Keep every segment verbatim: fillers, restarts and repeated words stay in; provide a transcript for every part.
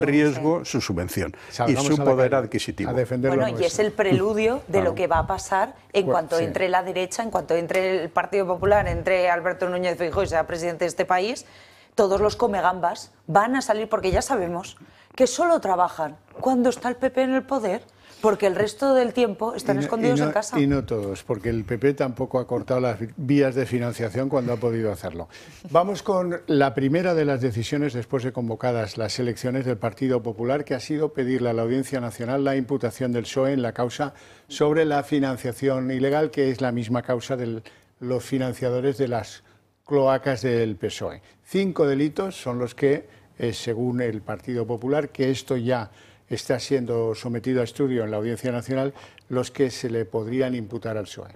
riesgo su subvención y su poder adquisitivo. A bueno, y es el preludio de lo que va a pasar en bueno, cuanto sí. entre la derecha, en cuanto entre el Partido Popular, entre Alberto Núñez Feijóo y sea presidente de este país. Todos los comegambas van a salir porque ya sabemos que solo trabajan cuando está el P P en el poder, porque el resto del tiempo están no, escondidos no, en casa. Y no todos, porque el P P tampoco ha cortado las vías de financiación cuando ha podido hacerlo. Vamos con la primera de las decisiones después de convocadas las elecciones del Partido Popular, que ha sido pedirle a la Audiencia Nacional la imputación del P S O E en la causa sobre la financiación ilegal, que es la misma causa de los financiadores de las cloacas del P S O E. Cinco delitos son los que, eh, según el Partido Popular, que esto ya está siendo sometido a estudio en la Audiencia Nacional, los que se le podrían imputar al P S O E.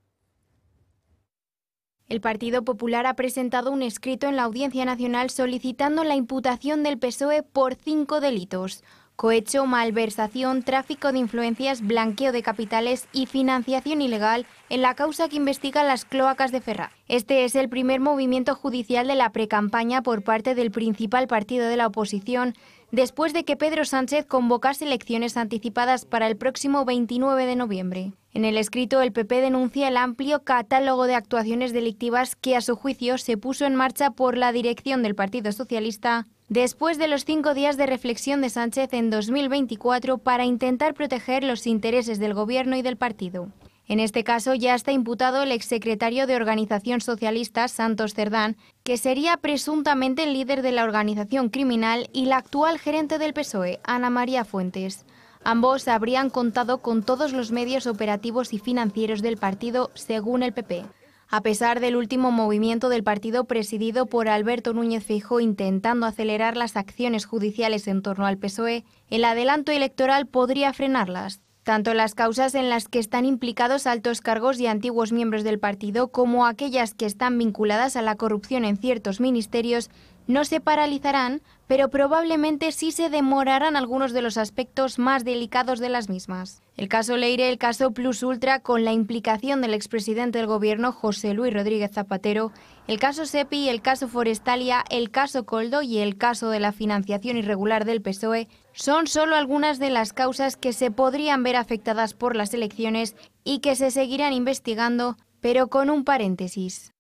El Partido Popular ha presentado un escrito en la Audiencia Nacional solicitando la imputación del P S O E por cinco delitos: cohecho, malversación, tráfico de influencias, blanqueo de capitales y financiación ilegal en la causa que investiga las cloacas de Ferraz. Este es el primer movimiento judicial de la precampaña por parte del principal partido de la oposición, después de que Pedro Sánchez convocase elecciones anticipadas para el próximo veintinueve de noviembre. En el escrito, el P P denuncia el amplio catálogo de actuaciones delictivas que, a su juicio, se puso en marcha por la dirección del Partido Socialista después de los cinco días de reflexión de Sánchez en dos mil veinticuatro para intentar proteger los intereses del Gobierno y del partido. En este caso ya está imputado el exsecretario de Organización Socialista, Santos Cerdán, que sería presuntamente el líder de la organización criminal, y la actual gerente del P S O E, Ana María Fuentes. Ambos habrían contado con todos los medios operativos y financieros del partido, según el P P. A pesar del último movimiento del partido presidido por Alberto Núñez Feijóo intentando acelerar las acciones judiciales en torno al P S O E, el adelanto electoral podría frenarlas. Tanto las causas en las que están implicados altos cargos y antiguos miembros del partido como aquellas que están vinculadas a la corrupción en ciertos ministerios no se paralizarán, pero probablemente sí se demorarán algunos de los aspectos más delicados de las mismas. El caso Leire, el caso Plus Ultra, con la implicación del expresidente del Gobierno, José Luis Rodríguez Zapatero, el caso SEPI, el caso Forestalia, el caso Coldo y el caso de la financiación irregular del P S O E son solo algunas de las causas que se podrían ver afectadas por las elecciones y que se seguirán investigando, pero con un paréntesis.